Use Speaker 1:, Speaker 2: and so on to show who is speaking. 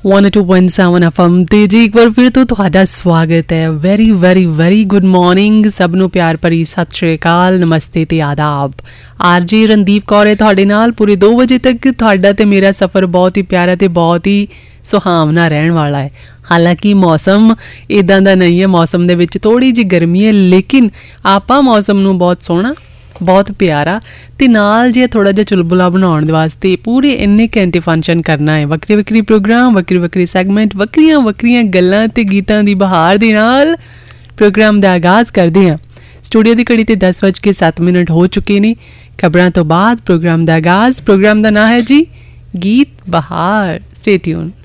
Speaker 1: 102.7 FM ਤੇ ਜੀ ਇੱਕ ਵਾਰ ਫਿਰ ਤੋਂ ਤੁਹਾਡਾ ਸਵਾਗਤ ਹੈ। Very very very good morning ਸਭ ਨੂੰ, ਪਿਆਰ ਭਰੀ ਸਤਿ ਸ਼੍ਰੀ ਅਕਾਲ, ਨਮਸਤੇ ਤੇ ਆਦਾਬ। ਆਰਜੀ ਰਣਦੀਪ ਕੌਰ ਹੈ ਤੁਹਾਡੇ ਨਾਲ ਪੂਰੇ 2 ਵਜੇ ਤੱਕ। ਤੁਹਾਡਾ ਤੇ ਮੇਰਾ ਸਫ਼ਰ ਬਹੁਤ ਹੀ ਪਿਆਰਾ ਤੇ ਬਹੁਤ ਹੀ ਸੁਹਾਵਣਾ ਰਹਿਣ ਵਾਲਾ ਹੈ। ਹਾਲਾਂਕਿ ਮੌਸਮ ਇੱਦਾਂ ਦਾ ਨਹੀਂ ਹੈ, ਮੌਸਮ ਦੇ ਵਿੱਚ ਥੋੜ੍ਹੀ ਜਿਹੀ ਗਰਮੀ ਹੈ, ਲੇਕਿਨ ਆਪਾਂ ਮੌਸਮ ਨੂੰ ਬਹੁਤ ਸੋਹਣਾ, ਬਹੁਤ ਪਿਆਰਾ ਤੇ ਨਾਲ ਜੇ ਥੋੜਾ ਜਿਹਾ ਚੁਲਬੁਲਾ ਬਣਾਉਣ ਦੇ ਵਾਸਤੇ ਪੂਰੇ ਇੰਨੇ ਘੰਟੇ ਫੰਕਸ਼ਨ ਕਰਨਾ ਹੈ। ਵੱਖਰੇ ਵੱਖਰੇ ਪ੍ਰੋਗਰਾਮ, ਵੱਖਰੇ ਵੱਖਰੇ ਸੈਗਮੈਂਟ, ਵੱਖਰੀਆਂ ਵੱਖਰੀਆਂ ਗੱਲਾਂ ਤੇ ਗੀਤਾਂ ਦੀ ਬਹਾਰ ਦੇ ਨਾਲ ਪ੍ਰੋਗਰਾਮ ਦਾ ਆਗਾਜ਼ ਕਰਦੇ ਹਾਂ। ਸਟੂਡੀਓ ਦੀ ਘੜੀ ਤੇ 10:07 ਹੋ ਚੁੱਕੇ ਨੇ। ਖਬਰਾਂ ਤੋਂ ਬਾਅਦ ਪ੍ਰੋਗਰਾਮ ਦਾ ਆਗਾਜ਼। ਪ੍ਰੋਗਰਾਮ ਦਾ ਨਾਂ ਹੈ ਜੀ ਗੀਤ ਬਹਾਰ। Stay tune.